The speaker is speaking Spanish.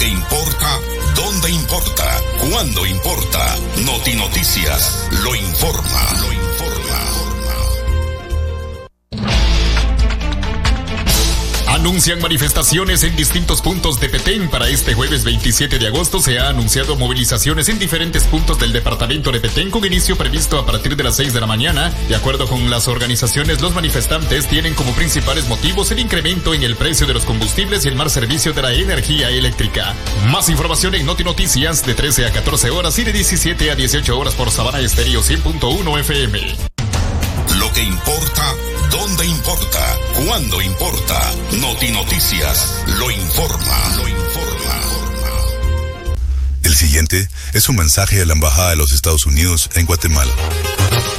que importa, dónde importa, cuándo importa. Notinoticias lo informa. Anuncian manifestaciones en distintos puntos de Petén. Para este jueves 27 de agosto se ha anunciado movilizaciones en diferentes puntos del departamento de Petén con inicio previsto a partir de las 6 de la mañana. De acuerdo con las organizaciones, los manifestantes tienen como principales motivos el incremento en el precio de los combustibles y el mal servicio de la energía eléctrica. Más información en Notinoticias de 13 a 14 horas y de 17 a 18 horas por Sabana Estéreo 100.1 FM. Lo que importa, dónde importa, cuándo importa. Notinoticias lo informa. El siguiente es un mensaje a la Embajada de los Estados Unidos en Guatemala.